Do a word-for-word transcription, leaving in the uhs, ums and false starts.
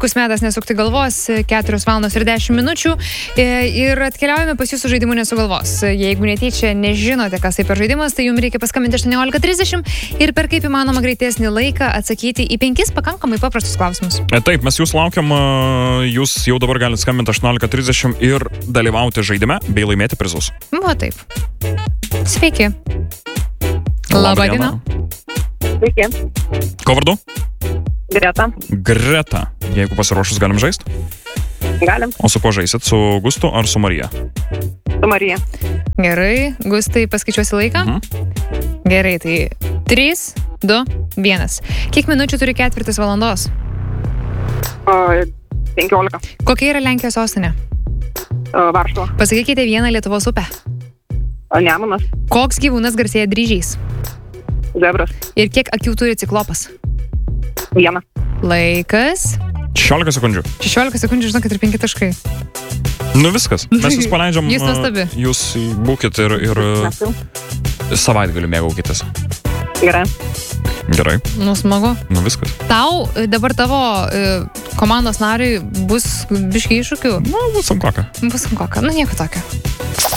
Puikus metas nesukti galvos, keturios valandos ir dešimt minučių. Ir atkeliaujame pas jūsų žaidimų nesugalvos. Jeigu netyčia nežinote, kas tai per žaidimas, tai jums reikia paskambinti aštuoniolika trisdešimt ir per kaip įmanoma greitesnį laiką atsakyti į penkis pakankamai paprastus klausimus. Taip, mes jūs laukiam, jūs jau dabar galite skambinti aštuoniolika trisdešimt ir dalyvauti žaidime bei laimėti prizus. Va taip. Sveiki. Labą dieną. Sveiki. Ko vardu? Greta. Greta. Jeigu pasiruošus, galim žaisti? Galim. O su kuo žaisit? Su Gustu ar su Marija? Su Marija. Gerai, Gustai, paskaičiuosi laiką? Mhm. Gerai, tai trys, du, vienas. Kiek minučių turi ketvirtis valandos? O, penkiolika. Kokia yra Lenkijos sostinė? O, Varšuva. Pasakykite vieną Lietuvos upę. O, Nemunas. Koks gyvūnas garsėja dryžiais? Zebras. Ir kiek akių turi ciklopas? Viena. Laikas. šešiolika sekundžių. šešiolika sekundžių, žinokit, ir penki taškai. Nu viskas. Mes jūs paleidžiam. Jūs nuostabi. Jūs būkit ir, ir savaitgaliu mėgaukitės. Gerai. Gerai. Nu, smagu. Nu viskas. Tau dabar tavo e, komandos nariui bus biškiai iššūkių? Nu, bus sunkoka. Bus sunkoka. Nu, nieko tokio.